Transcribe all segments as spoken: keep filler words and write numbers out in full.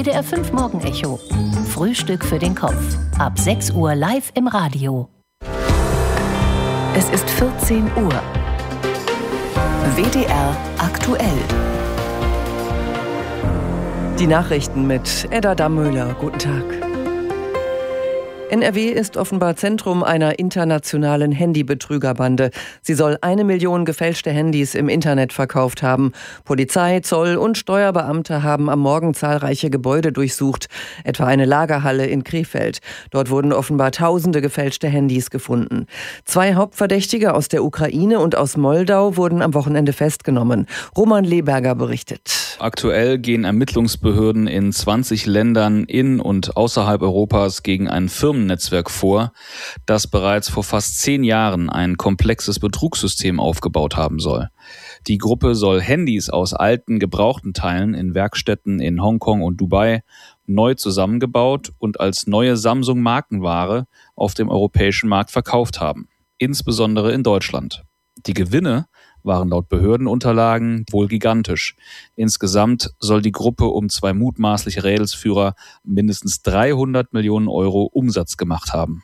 D R fünf Morgenecho. Frühstück für den Kopf. Ab sechs Uhr live im Radio. Es ist vierzehn Uhr. W D R aktuell. Die Nachrichten mit Edda Dammöhler. Guten Tag. N R W ist offenbar Zentrum einer internationalen Handybetrügerbande. Sie soll eine Million gefälschte Handys im Internet verkauft haben. Polizei, Zoll und Steuerbeamte haben am Morgen zahlreiche Gebäude durchsucht, etwa eine Lagerhalle in Krefeld. Dort wurden offenbar tausende gefälschte Handys gefunden. Zwei Hauptverdächtige aus der Ukraine und aus Moldau wurden am Wochenende festgenommen. Roman Leberger berichtet. Aktuell gehen Ermittlungsbehörden in zwanzig Ländern in und außerhalb Europas gegen einen Firmennetzwerk vor, das bereits vor fast zehn Jahren ein komplexes Betrugssystem aufgebaut haben soll. Die Gruppe soll Handys aus alten, gebrauchten Teilen in Werkstätten in Hongkong und Dubai neu zusammengebaut und als neue Samsung-Markenware auf dem europäischen Markt verkauft haben, insbesondere in Deutschland. Die Gewinne waren laut Behördenunterlagen wohl gigantisch. Insgesamt soll die Gruppe um zwei mutmaßliche Rädelsführer mindestens dreihundert Millionen Euro Umsatz gemacht haben.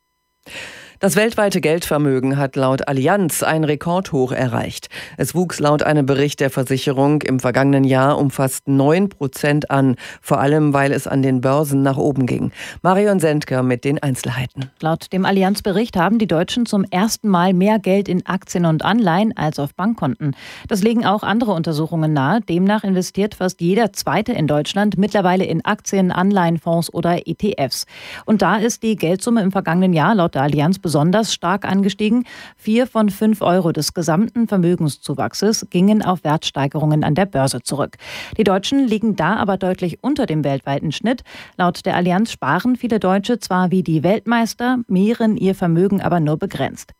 Das weltweite Geldvermögen hat laut Allianz ein Rekordhoch erreicht. Es wuchs laut einem Bericht der Versicherung im vergangenen Jahr um fast neun Prozent an, vor allem weil es an den Börsen nach oben ging. Marion Sendker mit den Einzelheiten. Laut dem Allianz-Bericht haben die Deutschen zum ersten Mal mehr Geld in Aktien und Anleihen als auf Bankkonten. Das legen auch andere Untersuchungen nahe. Demnach investiert fast jeder Zweite in Deutschland mittlerweile in Aktien, Anleihen, Fonds oder E T Fs. Und da ist die Geldsumme im vergangenen Jahr laut der Allianz besonders stark angestiegen. Vier von fünf Euro des gesamten Vermögenszuwachses gingen auf Wertsteigerungen an der Börse zurück. Die Deutschen liegen da aber deutlich unter dem weltweiten Schnitt. Laut der Allianz sparen viele Deutsche zwar wie die Weltmeister, mehren ihr Vermögen aber nur begrenzt.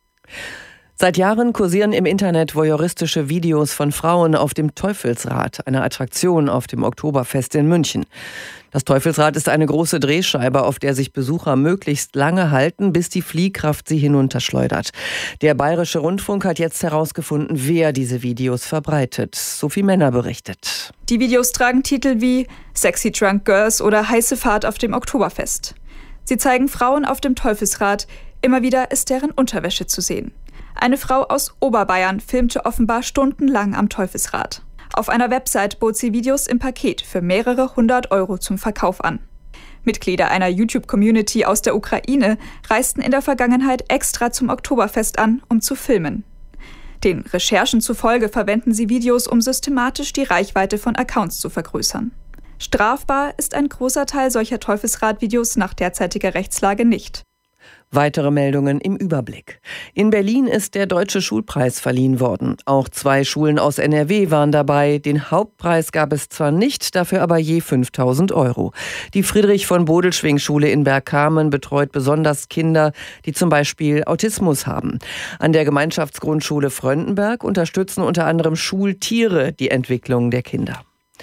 Seit Jahren kursieren im Internet voyeuristische Videos von Frauen auf dem Teufelsrad, einer Attraktion auf dem Oktoberfest in München. Das Teufelsrad ist eine große Drehscheibe, auf der sich Besucher möglichst lange halten, bis die Fliehkraft sie hinunterschleudert. Der Bayerische Rundfunk hat jetzt herausgefunden, wer diese Videos verbreitet. Sophie Männer berichtet. Die Videos tragen Titel wie Sexy Drunk Girls oder Heiße Fahrt auf dem Oktoberfest. Sie zeigen Frauen auf dem Teufelsrad. Immer wieder ist deren Unterwäsche zu sehen. Eine Frau aus Oberbayern filmte offenbar stundenlang am Teufelsrad. Auf einer Website bot sie Videos im Paket für mehrere hundert Euro zum Verkauf an. Mitglieder einer YouTube-Community aus der Ukraine reisten in der Vergangenheit extra zum Oktoberfest an, um zu filmen. Den Recherchen zufolge verwenden sie Videos, um systematisch die Reichweite von Accounts zu vergrößern. Strafbar ist ein großer Teil solcher Teufelsrad-Videos nach derzeitiger Rechtslage nicht. Weitere Meldungen im Überblick. In Berlin ist der Deutsche Schulpreis verliehen worden. Auch zwei Schulen aus N R W waren dabei. Den Hauptpreis gab es zwar nicht, dafür aber je fünftausend Euro. Die Friedrich-von-Bodelschwingh-Schule in Bergkamen betreut besonders Kinder, die zum Beispiel Autismus haben. An der Gemeinschaftsgrundschule Fröndenberg unterstützen unter anderem Schultiere die Entwicklung der Kinder.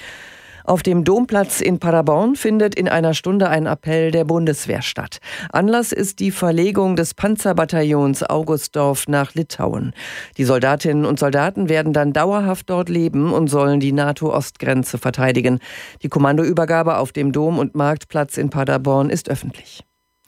Auf dem Domplatz in Paderborn findet in einer Stunde ein Appell der Bundeswehr statt. Anlass ist die Verlegung des Panzerbataillons Augustdorf nach Litauen. Die Soldatinnen und Soldaten werden dann dauerhaft dort leben und sollen die NATO-Ostgrenze verteidigen. Die Kommandoübergabe auf dem Dom- und Marktplatz in Paderborn ist öffentlich.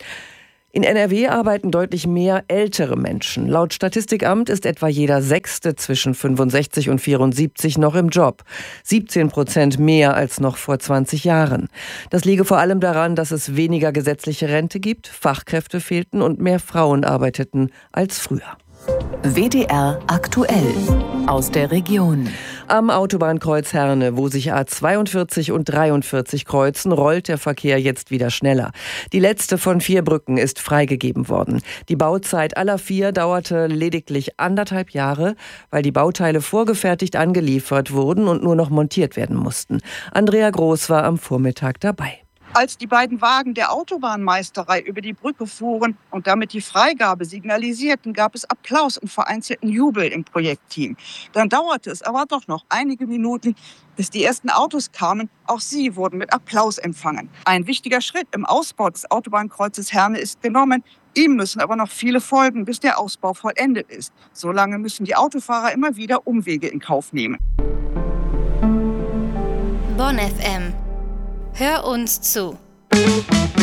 In N R W arbeiten deutlich mehr ältere Menschen. Laut Statistikamt ist etwa jeder Sechste zwischen fünfundsechzig und vierundsiebzig noch im Job. siebzehn Prozent mehr als noch vor zwanzig Jahren. Das liege vor allem daran, dass es weniger gesetzliche Rente gibt, Fachkräfte fehlten und mehr Frauen arbeiteten als früher. W D R aktuell aus der Region. Am Autobahnkreuz Herne, wo sich A zweiundvierzig und dreiundvierzig kreuzen, rollt der Verkehr jetzt wieder schneller. Die letzte von vier Brücken ist freigegeben worden. Die Bauzeit aller vier dauerte lediglich anderthalb Jahre, weil die Bauteile vorgefertigt angeliefert wurden und nur noch montiert werden mussten. Andrea Groß war am Vormittag dabei. Als die beiden Wagen der Autobahnmeisterei über die Brücke fuhren und damit die Freigabe signalisierten, gab es Applaus und vereinzelten Jubel im Projektteam. Dann dauerte es aber doch noch einige Minuten, bis die ersten Autos kamen. Auch sie wurden mit Applaus empfangen. Ein wichtiger Schritt im Ausbau des Autobahnkreuzes Herne ist genommen. Ihm müssen aber noch viele folgen, bis der Ausbau vollendet ist. Solange müssen die Autofahrer immer wieder Umwege in Kauf nehmen. Bonn F M. Hör uns zu.